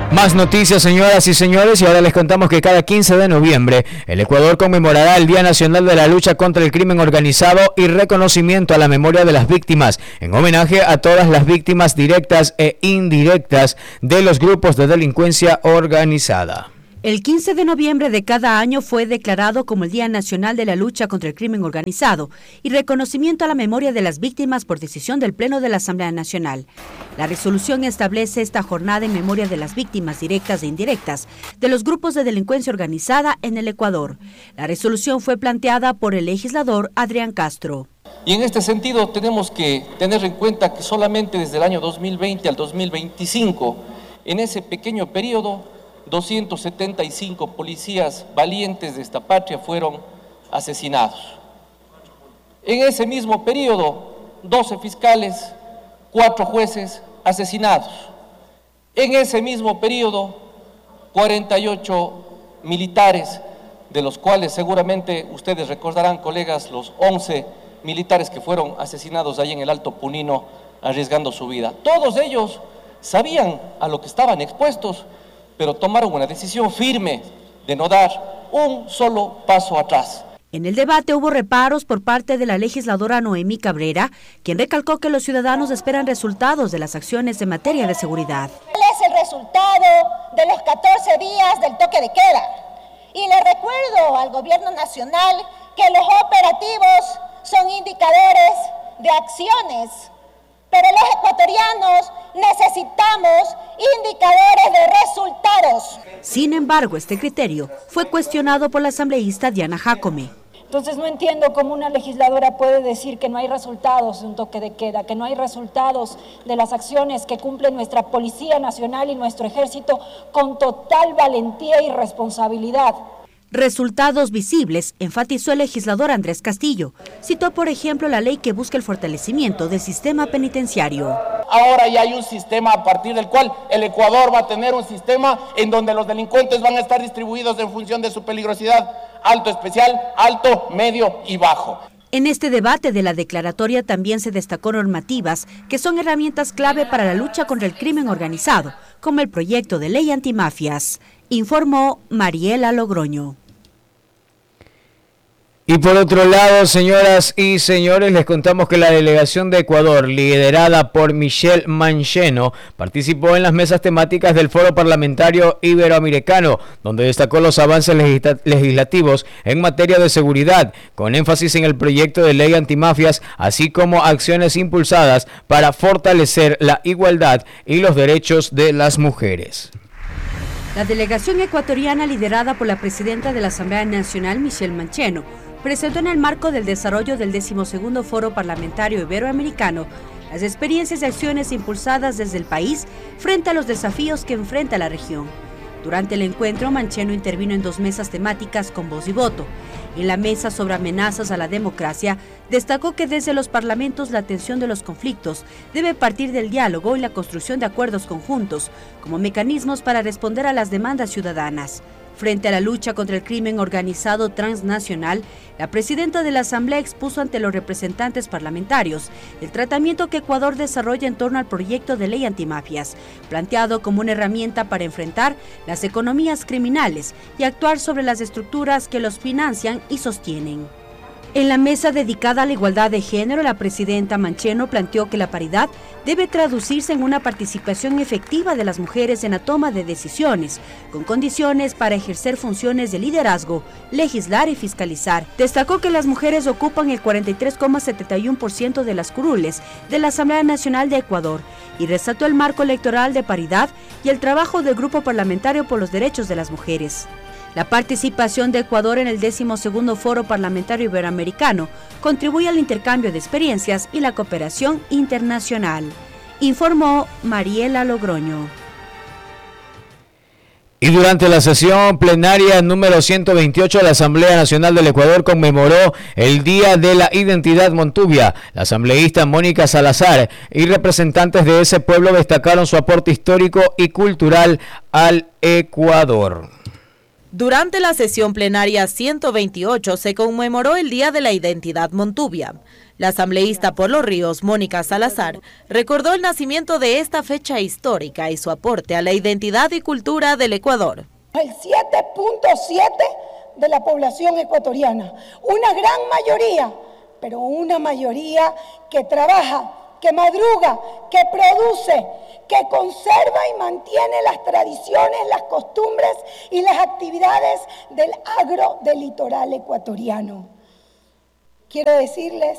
Más noticias, señoras y señores, y ahora les contamos que cada 15 de noviembre el Ecuador conmemorará el Día Nacional de la Lucha contra el Crimen Organizado y reconocimiento a la memoria de las víctimas, en homenaje a todas las víctimas directas e indirectas de los grupos de delincuencia organizada. El 15 de noviembre de cada año fue declarado como el Día Nacional de la Lucha contra el Crimen Organizado y reconocimiento a la memoria de las víctimas por decisión del Pleno de la Asamblea Nacional. La resolución establece esta jornada en memoria de las víctimas directas e indirectas de los grupos de delincuencia organizada en el Ecuador. La resolución fue planteada por el legislador Adrián Castro. Y en este sentido tenemos que tener en cuenta que solamente desde el año 2020 al 2025, en ese pequeño periodo, 275 policías valientes de esta patria fueron asesinados. En ese mismo periodo, 12 fiscales, 4 jueces asesinados. En ese mismo periodo, 48 militares, de los cuales seguramente ustedes recordarán, colegas, los 11 militares que fueron asesinados ahí en el Alto Punino, arriesgando su vida. Todos ellos sabían a lo que estaban expuestos, pero tomaron una decisión firme de no dar un solo paso atrás. En el debate hubo reparos por parte de la legisladora Noemí Cabrera, quien recalcó que los ciudadanos esperan resultados de las acciones en materia de seguridad. ¿Cuál es el resultado de los 14 días del toque de queda? Y le recuerdo al gobierno nacional que los operativos son indicadores de acciones, pero los ecuatorianos necesitamos indicadores de resultados. Sin embargo, este criterio fue cuestionado por la asambleísta Diana Jácome. Entonces no entiendo cómo una legisladora puede decir que no hay resultados de un toque de queda, que no hay resultados de las acciones que cumple nuestra Policía Nacional y nuestro Ejército con total valentía y responsabilidad. Resultados visibles, enfatizó el legislador Andrés Castillo. Citó, por ejemplo, la ley que busca el fortalecimiento del sistema penitenciario. Ahora ya hay un sistema a partir del cual el Ecuador va a tener un sistema en donde los delincuentes van a estar distribuidos en función de su peligrosidad, alto especial, alto, medio y bajo. En este debate de la declaratoria también se destacó normativas que son herramientas clave para la lucha contra el crimen organizado, como el proyecto de ley antimafias, informó Mariela Logroño. Y por otro lado, señoras y señores, les contamos que la delegación de Ecuador, liderada por Michelle Mancheno, participó en las mesas temáticas del Foro Parlamentario Iberoamericano, donde destacó los avances legislativos en materia de seguridad, con énfasis en el proyecto de ley antimafias, así como acciones impulsadas para fortalecer la igualdad y los derechos de las mujeres. La delegación ecuatoriana, liderada por la presidenta de la Asamblea Nacional, Michelle Mancheno, presentó en el marco del desarrollo del 12º Foro Parlamentario Iberoamericano las experiencias y acciones impulsadas desde el país frente a los desafíos que enfrenta la región. Durante el encuentro, Mancheno intervino en 2 mesas temáticas con voz y voto. En la mesa sobre amenazas a la democracia, destacó que desde los parlamentos la atención de los conflictos debe partir del diálogo y la construcción de acuerdos conjuntos como mecanismos para responder a las demandas ciudadanas. Frente a la lucha contra el crimen organizado transnacional, la presidenta de la Asamblea expuso ante los representantes parlamentarios el tratamiento que Ecuador desarrolla en torno al proyecto de ley antimafias, planteado como una herramienta para enfrentar las economías criminales y actuar sobre las estructuras que los financian y sostienen. En la mesa dedicada a la igualdad de género, la presidenta Mancheno planteó que la paridad debe traducirse en una participación efectiva de las mujeres en la toma de decisiones, con condiciones para ejercer funciones de liderazgo, legislar y fiscalizar. Destacó que las mujeres ocupan el 43,71% de las curules de la Asamblea Nacional de Ecuador y resaltó el marco electoral de paridad y el trabajo del Grupo Parlamentario por los Derechos de las Mujeres. La participación de Ecuador en el 12º Foro Parlamentario Iberoamericano contribuye al intercambio de experiencias y la cooperación internacional, informó Mariela Logroño. Y durante la sesión plenaria número 128 de la Asamblea Nacional del Ecuador conmemoró el Día de la Identidad Montubia. La asambleísta Mónica Salazar y representantes de ese pueblo destacaron su aporte histórico y cultural al Ecuador. Durante la sesión plenaria 128 se conmemoró el Día de la Identidad Montubia. La asambleísta por Los Ríos, Mónica Salazar, recordó el nacimiento de esta fecha histórica y su aporte a la identidad y cultura del Ecuador. El 7.7 de la población ecuatoriana, una gran mayoría, pero una mayoría que trabaja, que madruga, que produce, que conserva y mantiene las tradiciones, las costumbres y las actividades del agro del litoral ecuatoriano. Quiero decirles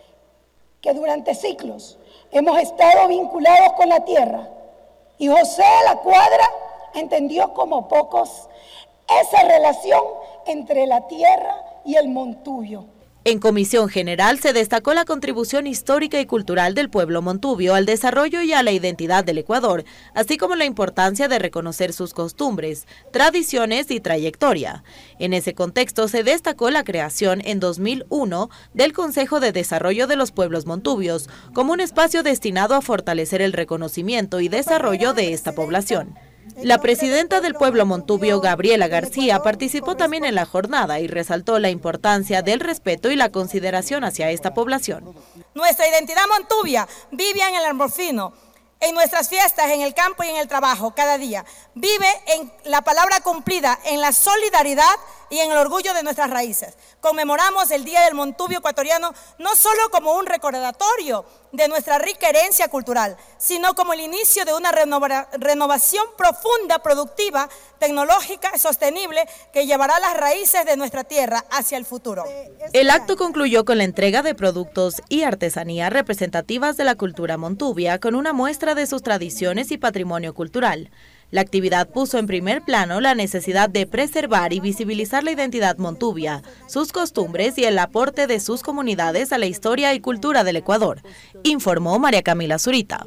que durante siglos hemos estado vinculados con la tierra y José de la Cuadra entendió como pocos esa relación entre la tierra y el Montubio. En Comisión General se destacó la contribución histórica y cultural del pueblo montubio al desarrollo y a la identidad del Ecuador, así como la importancia de reconocer sus costumbres, tradiciones y trayectoria. En ese contexto se destacó la creación en 2001 del Consejo de Desarrollo de los Pueblos Montubios, como un espacio destinado a fortalecer el reconocimiento y desarrollo de esta población. La presidenta del pueblo montubio, Gabriela García, participó también en la jornada y resaltó la importancia del respeto y la consideración hacia esta población. Nuestra identidad montubia vive en el amorfino, en nuestras fiestas, en el campo y en el trabajo, cada día. Vive en la palabra cumplida, en la solidaridad y en el orgullo de nuestras raíces. Conmemoramos el Día del Montubio Ecuatoriano no solo como un recordatorio de nuestra rica herencia cultural, sino como el inicio de una renovación profunda, productiva, tecnológica y sostenible que llevará las raíces de nuestra tierra hacia el futuro. El acto concluyó con la entrega de productos y artesanía representativas de la cultura montubia con una muestra de sus tradiciones y patrimonio cultural. La actividad puso en primer plano la necesidad de preservar y visibilizar la identidad montubia, sus costumbres y el aporte de sus comunidades a la historia y cultura del Ecuador, informó María Camila Zurita.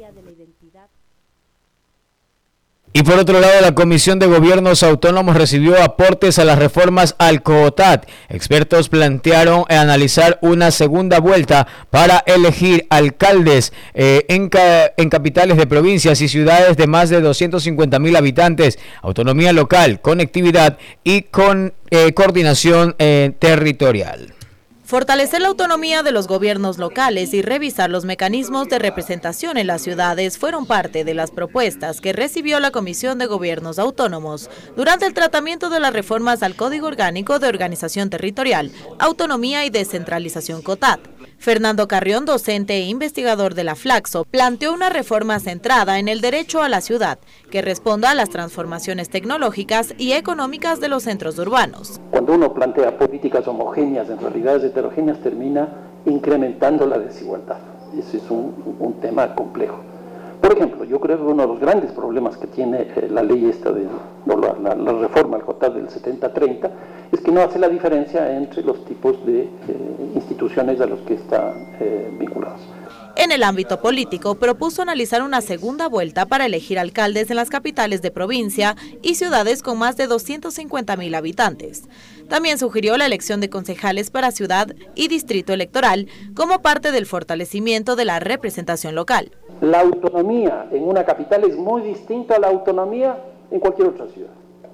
Y por otro lado, la Comisión de Gobiernos Autónomos recibió aportes a las reformas al COOTAT. Expertos plantearon analizar una segunda vuelta para elegir alcaldes en capitales de provincias y ciudades de más de 250.000 habitantes, autonomía local, conectividad y coordinación territorial. Fortalecer la autonomía de los gobiernos locales y revisar los mecanismos de representación en las ciudades fueron parte de las propuestas que recibió la Comisión de Gobiernos Autónomos durante el tratamiento de las reformas al Código Orgánico de Organización Territorial, Autonomía y Descentralización COOTAT. Fernando Carrión, docente e investigador de la Flaxo, planteó una reforma centrada en el derecho a la ciudad, que responda a las transformaciones tecnológicas y económicas de los centros urbanos. Cuando uno plantea políticas homogéneas en realidades heterogéneas, termina incrementando la desigualdad. Ese es un tema complejo. Por ejemplo, yo creo que uno de los grandes problemas que tiene la ley esta de la reforma al COOTAT del 70-30 es que no hace la diferencia entre los tipos de instituciones a los que están vinculados. En el ámbito político, propuso analizar una segunda vuelta para elegir alcaldes en las capitales de provincia y ciudades con más de 250.000 habitantes. También sugirió la elección de concejales para ciudad y distrito electoral como parte del fortalecimiento de la representación local. La autonomía en una capital es muy distinta a la autonomía en cualquier otra ciudad.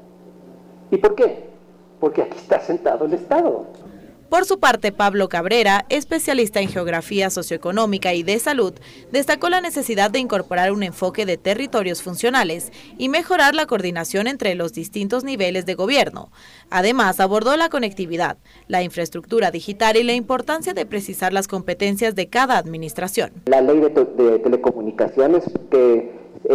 ¿Y por qué? Porque aquí está sentado el Estado. Por su parte, Pablo Cabrera, especialista en geografía socioeconómica y de salud, destacó la necesidad de incorporar un enfoque de territorios funcionales y mejorar la coordinación entre los distintos niveles de gobierno. Además, abordó la conectividad, la infraestructura digital y la importancia de precisar las competencias de cada administración. La ley de telecomunicaciones, que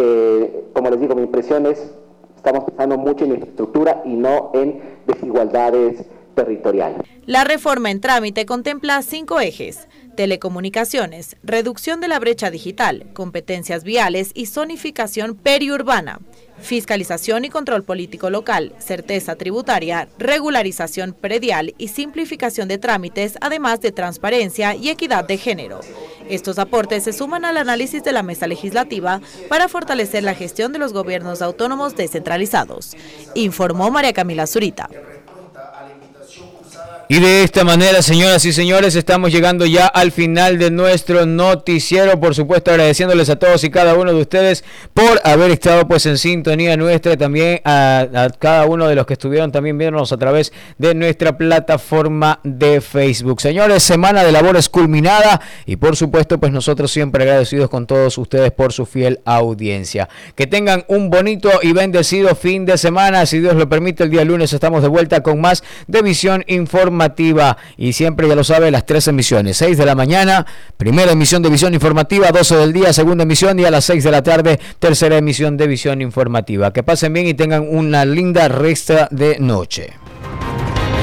como les digo, mi impresión es estamos pensando mucho en infraestructura y no en desigualdades territoriales. La reforma en trámite contempla 5 ejes: telecomunicaciones, reducción de la brecha digital, competencias viales y zonificación periurbana, fiscalización y control político local, certeza tributaria, regularización predial y simplificación de trámites, además de transparencia y equidad de género. Estos aportes se suman al análisis de la mesa legislativa para fortalecer la gestión de los gobiernos autónomos descentralizados, informó María Camila Zurita. Y de esta manera, señoras y señores, estamos llegando ya al final de nuestro noticiero. Por supuesto, agradeciéndoles a todos y cada uno de ustedes por haber estado pues en sintonía nuestra, también a cada uno de los que estuvieron también viéndonos a través de nuestra plataforma de Facebook. Señores, semana de labores culminada y por supuesto, pues nosotros siempre agradecidos con todos ustedes por su fiel audiencia. Que tengan un bonito y bendecido fin de semana. Si Dios lo permite, el día lunes estamos de vuelta con más de Visión Informativa. Y siempre, ya lo sabe, las 3 emisiones: 6 de la mañana, primera emisión de Visión Informativa, 12 del día, segunda emisión, y a las 6 de la tarde, tercera emisión de Visión Informativa. Que pasen bien y tengan una linda resta de noche.